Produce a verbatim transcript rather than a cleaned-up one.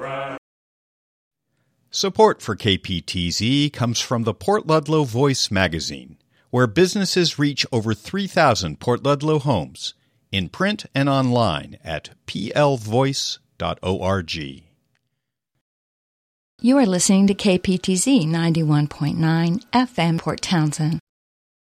Support for K P T Z comes from the Port Ludlow Voice magazine, where businesses reach over three thousand Port Ludlow homes, in print and online at p l voice dot org. You are listening to K P T Z ninety-one point nine F M Port Townsend.